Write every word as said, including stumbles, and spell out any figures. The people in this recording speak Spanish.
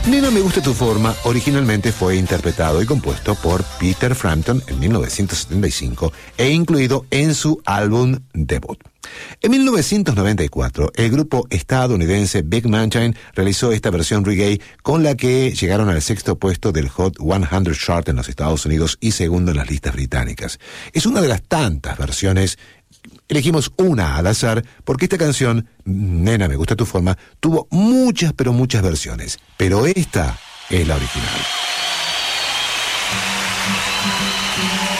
Nena me gusta tu forma originalmente fue interpretado y compuesto por Peter Frampton en mil novecientos setenta y cinco e incluido en su álbum debut. En mil novecientos noventa y cuatro, el grupo estadounidense Big Mountain realizó esta versión reggae con la que llegaron al sexto puesto del Hot cien Chart en los Estados Unidos y segundo en las listas británicas. Es una de las tantas versiones. Elegimos una al azar porque esta canción, Nena me gusta tu forma, tuvo muchas pero muchas versiones, pero esta es la original.